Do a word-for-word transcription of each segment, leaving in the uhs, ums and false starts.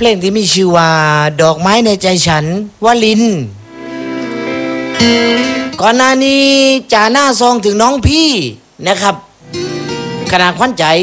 ลงที่มีชื่อว่าดอกไม้ในใจฉันวลินก่อนหน้านี้จ่าหน้าซองถึงน้องพี่นะครับขนาดขวัญใจ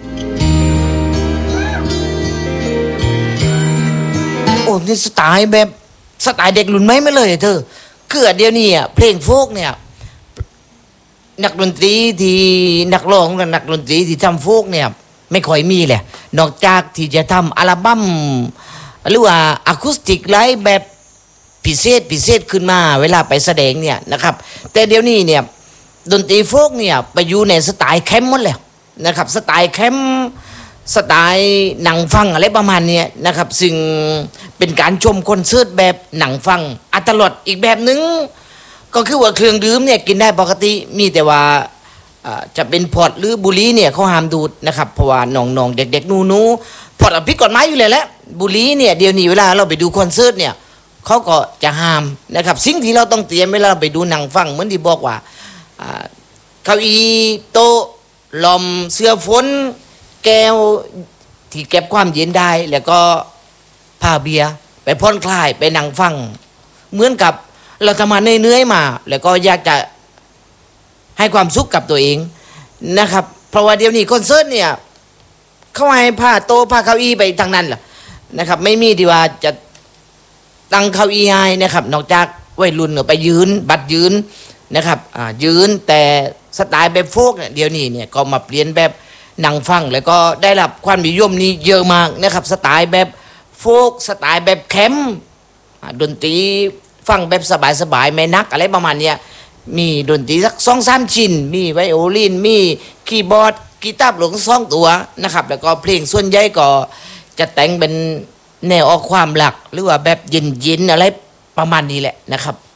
โอ้นี่สไตล์แบบสไตล์เด็กรุ่นใหม่ไม่เลยเธอเกิดเดียวนี้อ่ะเพลงโฟกเนี่ยนักดนตรีที่นักร้องและนักดนตรีที่ทำโฟกเนี่ยไม่ค่อยมีแหละนอกจากที่จะทำอัลบั้มหรือว่าอะคูสติกไลฟ์แบบพิเศษพิเศษขึ้นมาเวลาไปแสดงเนี่ยนะครับแต่เดี๋ยวนี้เนี่ยดนตรีโฟกเนี่ยไปอยู่ในสไตล์แคมป์หมดแล้วนะครับสไตล์แคมป์สไตล์หนังฟังอะไรประมาณนี้นะครับซึ่งเป็นการชมคอนเสิร์ตแบบหนังฟังอัตลอดอีกแบบนึงก็คือว่าเครื่องดื่มเนี่ยกินได้ปกติมีแต่ว่าจะเป็นพอร์ตหรือบุหรี่เนี่ยเขาห้ามดูดนะครับเพราะว่าน้องๆเด็กๆหนูๆพอร์ตผิดกฎหมายอยู่เลยแหละบุหรี่เนี่ยเดี๋ยวนี้เวลาเราไปดูคอนเสิร์ตเนี่ยเขาก็จะห้ามนะครับสิ่งที่เราต้องเตรียมเวลาไปดูหนังฟังเหมือนที่บอกว่าเก้าอี้โต๊ะลมเสื้อฝนแก้วที่เก็บความเย็นได้แล้วก็ผ้าเบียร์ไปผ่อนคลายไปนั่งฟังเหมือนกับเราทำมาเหนื่อยๆมาแล้วก็อยากจะให้ความสุขกับตัวเองนะครับเพราะว่าเดี๋ยวนี้คอนเสิร์ตเนี่ยเขาให้ผ้าโต๊ะผ้าเก้าอี้ไปทางนั้นแหละนะครับไม่มีที่ว่าจะตั้งเก้าอี้ให้นะครับนอกจากวัยรุ่นไปยืนบัดยืนนะครับอ่ายืนแต่สไตล์แบบโฟกเนี่ยเดี๋ยวนี้เนี่ยก็มาเปลี่ยนแบบหนังฟังแล้วก็ได้รับความนิยมนี้เยอะมากนะครับสไตล์แบบโฟกสไตล์แบบแคมป์ดนตรีฟังแบบสบายๆไม่นักอะไรประมาณเนี้ยมีดนตรีสักสองสามชิ้นมีไวโอลินมีคีย์บอร์ดกีตาร์หลงสองตัวนะครับแล้วก็เพลงส่วนใหญ่ก็จะแต่งเป็นแนวออกความหลักหรือว่าแบบเย็นๆอะไรประมาณนี้แหละนะครับ